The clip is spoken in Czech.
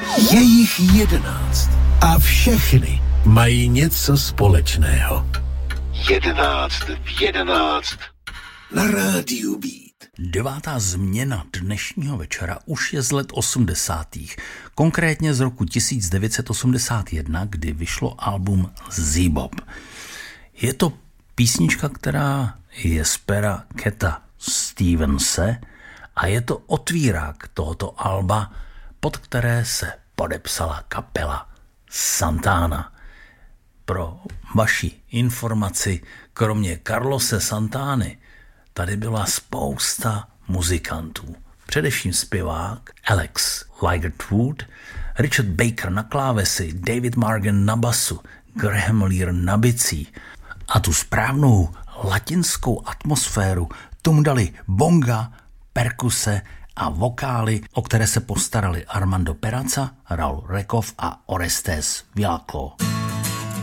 Je jich 11 a všechny mají něco společného. 11 v 11 na rádiu Beat. 9. změna dnešního večera už je z let 80. Konkrétně z roku 1981, kdy vyšlo album Zebop. Je to písnička, která je z pera Cata Stevense a je to otvírák tohoto alba, pod které se podepsala kapela Santana. Pro vaši informaci, kromě Carlose Santany, tady byla spousta muzikantů. Především zpěvák Alex Ligertwood, Richard Baker na klávesi, David Morgan na basu, Graham Lear na bicí. A tu správnou latinskou atmosféru tomu dali bonga, perkuse a vokály, o které se postarali Armando Peraza, Raul Rekov a Orestes Villaclo.